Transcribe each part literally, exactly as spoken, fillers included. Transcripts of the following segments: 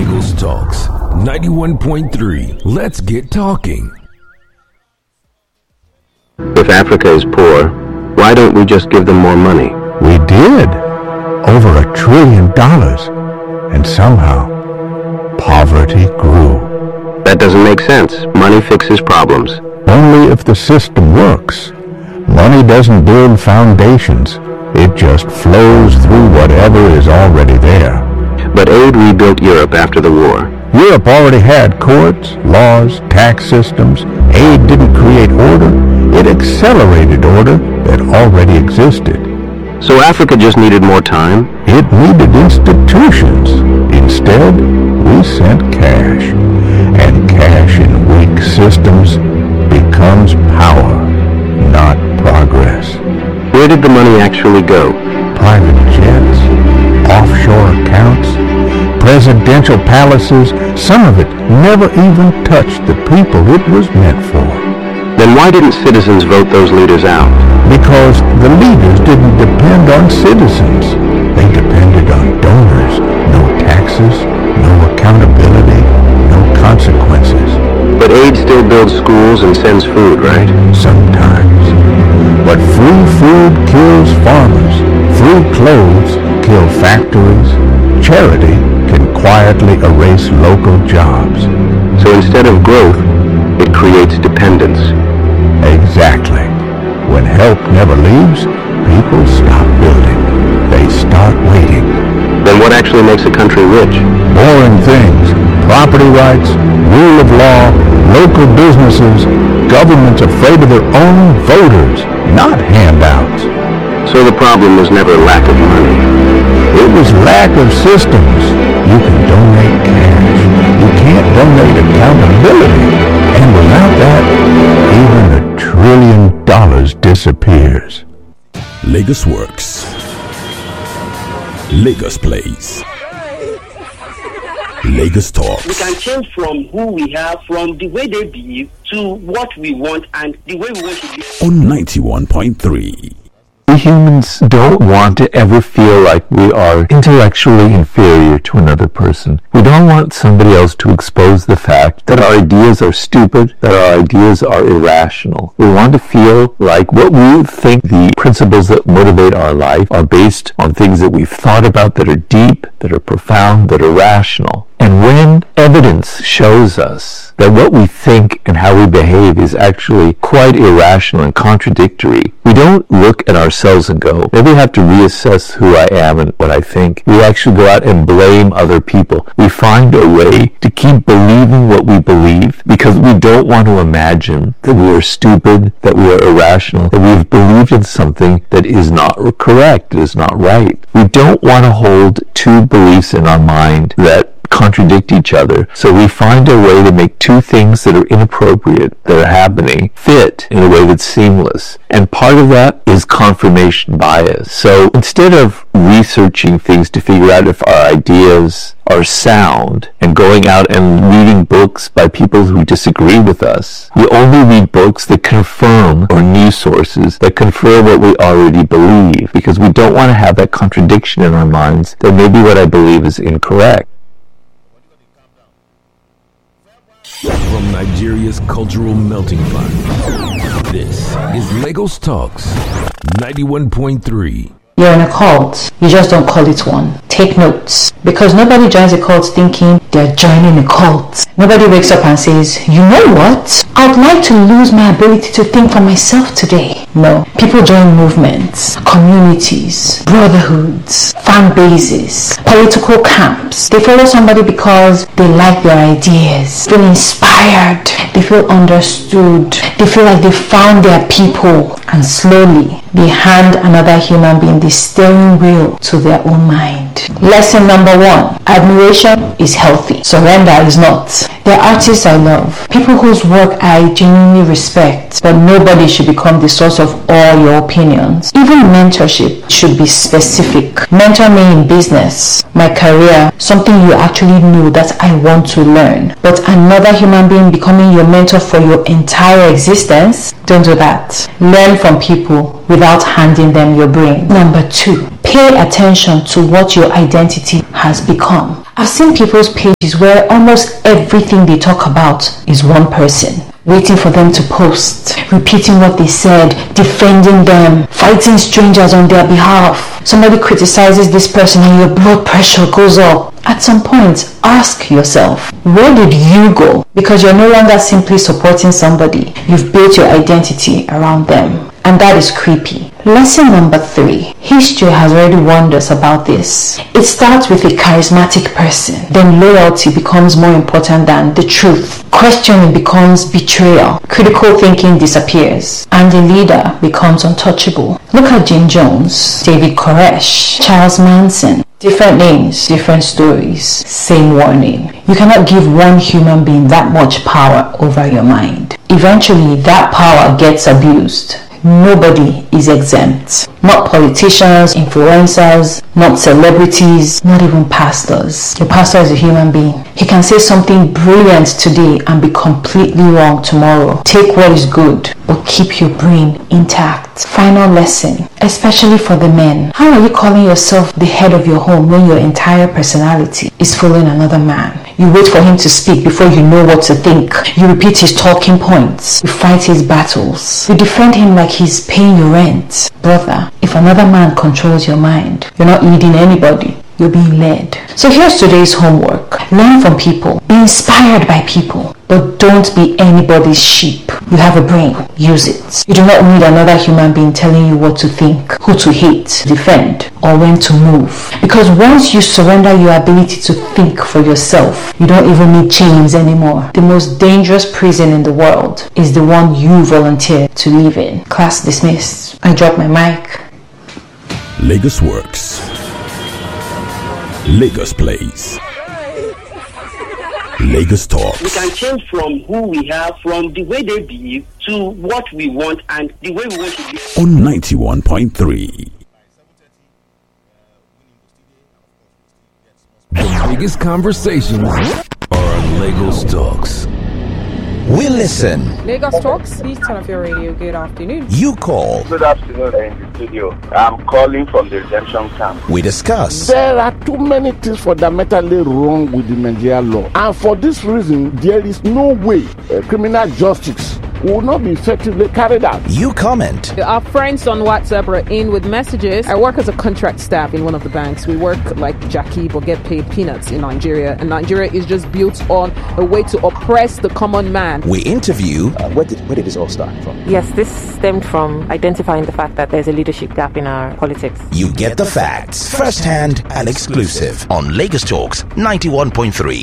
Lagos Talks, ninety-one point three. Let's get talking. If Africa is poor, why don't we just give them more money? We did. Over a trillion dollars. And somehow, poverty grew. That doesn't make sense. Money fixes problems. Only if the system works. Money doesn't build foundations. It just flows through whatever is already there. But aid rebuilt Europe after the war. Europe already had courts, laws, tax systems. Aid didn't create order. It accelerated order that already existed. So Africa just needed more time? It needed institutions. Instead, we sent cash. And cash in weak systems becomes power, not progress. Where did the money actually go? Private jets, offshore accounts, presidential palaces. Some of it never even touched the people it was meant for. Then why didn't citizens vote those leaders out? Because the leaders didn't depend on citizens. They depended on donors. No taxes, no accountability, no consequences. But aid still builds schools and sends food, right? Sometimes. But free food kills farmers. Free clothes kill factories. Charity can quietly erase local jobs. So instead of growth, it creates dependence. Exactly. When help never leaves, people stop building. They start waiting. Then what actually makes a country rich? Boring things. Property rights, rule of law, local businesses, governments afraid of their own voters, not handouts. So the problem was never lack of money. It was lack of systems. You can donate cash. You can't donate accountability. And without that, even a trillion dollars disappears. Lagos Works. Lagos Plays. Lagos Talks. We can change from who we are, from the way they behave, to what we want and the way we want to be. On ninety-one point three. We humans don't want to ever feel like we are intellectually inferior to another person. We don't want somebody else to expose the fact that our ideas are stupid, that our ideas are irrational. We want to feel like what we think the principles that motivate our life are based on things that we've thought about that are deep, that are profound, that are rational. And when evidence shows us that what we think and how we behave is actually quite irrational and contradictory, we don't look at ourselves and go, maybe I have to reassess who I am and what I think. We actually go out and blame other people. We find a way to keep believing what we believe because we don't want to imagine that we are stupid, that we are irrational, that we've believed in something that is not correct, that is not right. We don't want to hold two beliefs in our mind that contradict each other. So we find a way to make two things that are inappropriate, that are happening, fit in a way that's seamless. And part of that is confirmation bias. So instead of researching things to figure out if our ideas are sound and going out and reading books by people who disagree with us, we only read books that confirm, or news sources that confirm what we already believe, because we don't want to have that contradiction in our minds that maybe what I believe is incorrect. From Nigeria's cultural melting pot, this is Lagos Talks, ninety-one point three. You're in a cult. You just don't call it one. Take notes. Because nobody joins a cult thinking they're joining a cult. Nobody wakes up and says, you know what? I'd like to lose my ability to think for myself today. No. People join movements, communities, brotherhoods, fan bases, political camps. They follow somebody because they like their ideas, feel inspired, they feel understood, they feel like they found their people, and slowly they hand another human being the steering wheel to their own mind. Lesson number one, admiration is healthy, surrender is not. There are artists I love, people whose work I genuinely respect, but nobody should become the source of all your opinions. Even mentorship should be specific. Mentor me in business, my career, something you actually know that I want to learn. But another human being becoming your mentor for your entire existence, don't do that. Learn from people without handing them your brain. Number two, Pay attention to what your identity has become. I've seen people's pages where almost everything they talk about is one person. Waiting for them to post, repeating what they said, defending them, fighting strangers on their behalf. Somebody criticizes this person and your blood pressure goes up. At some point, ask yourself, where did you go? Because you're no longer simply supporting somebody. You've built your identity around them. And that is creepy. Lesson number three. History has already warned us about this. It starts with a charismatic person. Then loyalty becomes more important than the truth. Questioning becomes betrayal. Critical thinking disappears. And the leader becomes untouchable. Look at Jim Jones, David Koresh, Charles Manson. Different names, different stories, same warning. You cannot give one human being that much power over your mind. Eventually, that power gets abused. Nobody is exempt. Not politicians, influencers, not celebrities, not even pastors. Your pastor is a human being. He can say something brilliant today and be completely wrong tomorrow. Take what is good, but keep your brain intact. Final lesson, especially for the men. How are you calling yourself the head of your home when your entire personality is following another man? You wait for him to speak before you know what to think. You repeat his talking points. You fight his battles. You defend him like he's paying your rent. Brother, if another man controls your mind, you're not leading anybody. You're being led. So here's today's homework. Learn from people. Be inspired by people. But don't be anybody's sheep. You have a brain. Use it. You do not need another human being telling you what to think, who to hate, defend, or when to move. Because once you surrender your ability to think for yourself, you don't even need chains anymore. The most dangerous prison in the world is the one you volunteer to live in. Class dismissed. I drop my mic. Lagos Works. Lagos Plays. Lagos Talks. We can change from who we have, from the way they behave, to what we want and the way we want to be. On ninety-one point three. The biggest conversations are on Lagos Talks. We listen. Lagos Talks, please turn off your radio. Good afternoon. You call. Good afternoon in the studio. I'm calling from the redemption camp. We discuss. There are too many things fundamentally wrong with the Nigerian law. And for this reason, there is no way uh, criminal justice will not be effectively carried out. You comment. Our friends on WhatsApp are in with messages. I work as a contract staff in one of the banks. We work like Jackie but get paid peanuts in Nigeria. And Nigeria is just built on a way to oppress the common man. We interview. Uh, where, did, where did this all start from? Yes, this stemmed from identifying the fact that there's a leadership gap in our politics. You get the facts, first-hand and exclusive on Lagos Talks ninety-one point three.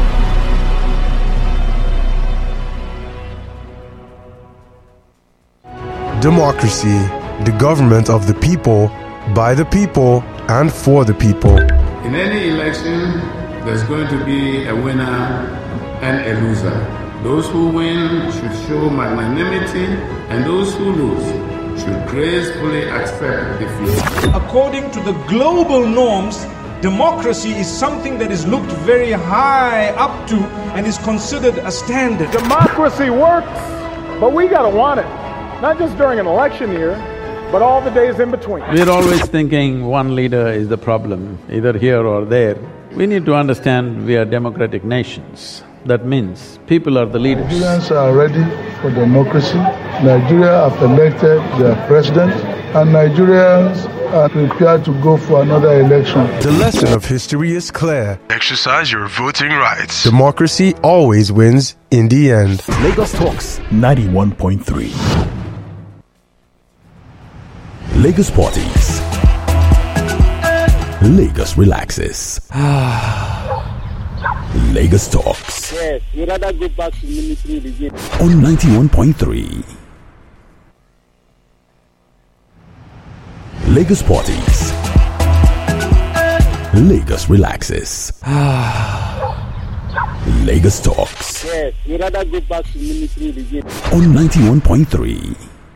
Democracy, the government of the people, by the people, and for the people. In any election, there's going to be a winner and a loser. Those who win should show magnanimity, and those who lose should gracefully accept defeat. According to the global norms, democracy is something that is looked very high up to and is considered a standard. Democracy works, but we gotta want it. Not just during an election year, but all the days in between. We're always thinking one leader is the problem, either here or there. We need to understand we are democratic nations. That means people are the leaders. Nigerians are ready for democracy. Nigeria have elected their president, and Nigerians are prepared to go for another election. The lesson of history is clear. Exercise your voting rights. Democracy always wins in the end. Lagos Talks ninety-one point three. Lagos parties. Lagos relaxes. Lagos Talks. Yes, you rather go back to military regime. On ninety-one point three. Lagos parties. Lagos relaxes. Lagos Talks. Yes, you rather go back to military regime. On ninety-one point three.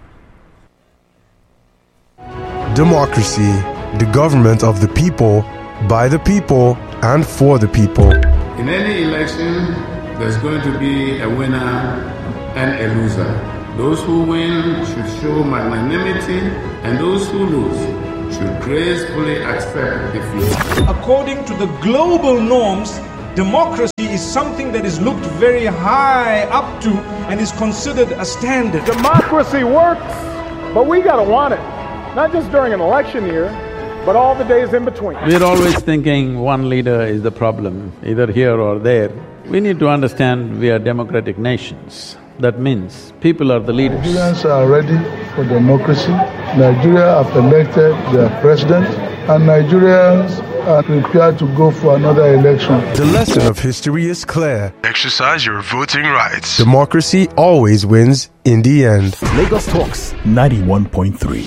Democracy, the government of the people, by the people, and for the people. In any election, there's going to be a winner and a loser. Those who win should show magnanimity, and those who lose should gracefully accept defeat. According to the global norms, democracy is something that is looked very high up to and is considered a standard. Democracy works, but we gotta want it. Not just during an election year, but all the days in between. We're always thinking one leader is the problem, either here or there. We need to understand we are democratic nations. That means people are the leaders. Nigerians are ready for democracy. Nigeria have elected their president, and Nigerians are prepared to go for another election. The lesson of history is clear. Exercise your voting rights. Democracy always wins in the end. Lagos Talks ninety-one point three.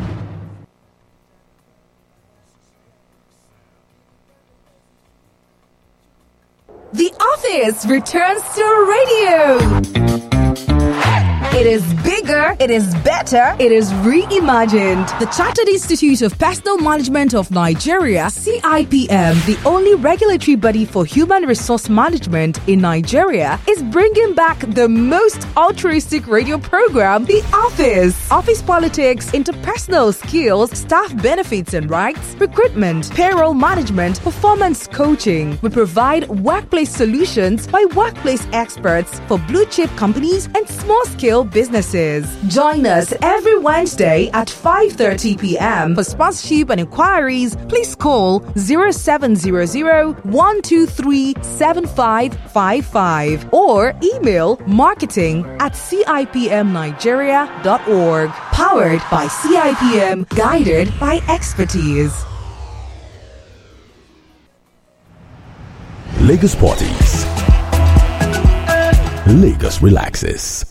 The Office returns to radio. It is bigger, it is better, it is reimagined. The Chartered Institute of Personal Management of Nigeria, C I P M, the only regulatory body for human resource management in Nigeria, is bringing back the most altruistic radio program, The Office. Office politics, interpersonal skills, staff benefits and rights, recruitment, payroll management, performance coaching. We provide workplace solutions by workplace experts for blue chip companies and small scale businesses. Join us every Wednesday at five thirty p.m. For sponsorship and inquiries, please call zero seven zero zero, one two three, seven five five five or email marketing at c i p m nigeria dot org. Powered by C I P M, guided by expertise. Lagos parties. Lagos relaxes.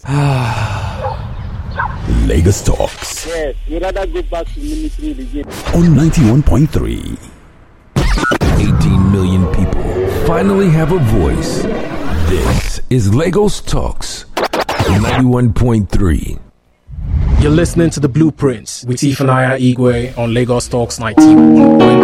Lagos talks. Yes, you rather go back to military regime. On ninety-one point three. eighteen million people finally have a voice. This is Lagos Talks ninety-one point three. You're listening to The Blueprints with Ifunanya Igwe on Lagos Talks ninety-one point three.